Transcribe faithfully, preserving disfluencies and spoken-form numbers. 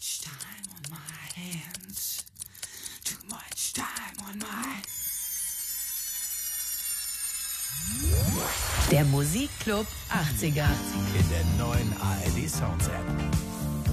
much time on my hands. Too much time on my... Der Musikclub achtziger. In der neuen A R D Sounds App.